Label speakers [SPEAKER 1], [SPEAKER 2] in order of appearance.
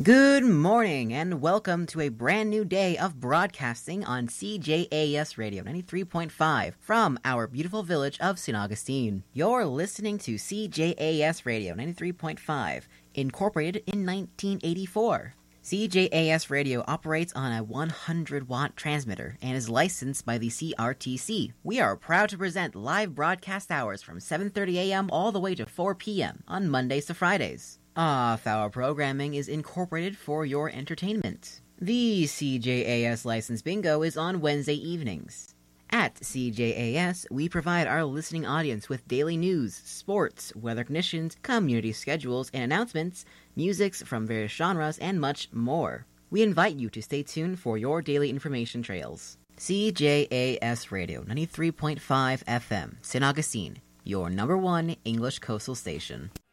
[SPEAKER 1] Good morning and welcome to a brand new day of broadcasting on CJAS Radio 93.5 from our beautiful village of St. Augustine. You're listening to CJAS Radio 93.5, incorporated in 1984. CJAS Radio operates on a 100-watt transmitter and is licensed by the CRTC. We are proud to present live broadcast hours from 7:30 a.m. all the way to 4 p.m. on Mondays to Fridays. Off-hour programming is incorporated for your entertainment. The CJAS License Bingo is on Wednesday evenings. At CJAS, we provide our listening audience with daily news, sports, weather conditions, community schedules and announcements, musics from various genres, and much more. We invite you to stay tuned for your daily information trails. CJAS Radio 93.5 FM, St. Augustine, your number one English coastal station.